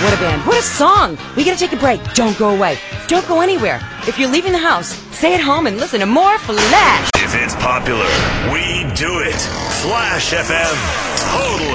What a band. What a song. We gotta take a break. Don't go away. Don't go anywhere. If you're leaving the house, stay at home and listen to more Flash. If it's popular, we do it. Flash FM. Totally.